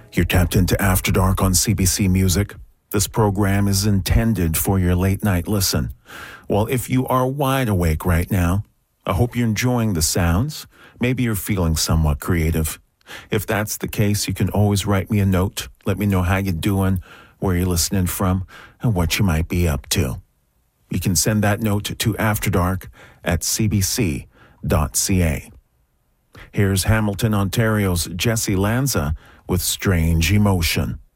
You're tapped into After Dark on CBC Music. This program is intended for your late night listen. Well, if you are wide awake right now, I hope you're enjoying the sounds. Maybe you're feeling somewhat creative. If that's the case, you can always write me a note. Let me know how you're doing, where you're listening from, and what you might be up to. You can send that note to afterdark@cbc.ca. Here's Hamilton, Ontario's Jesse Lanza with Strange Emotion.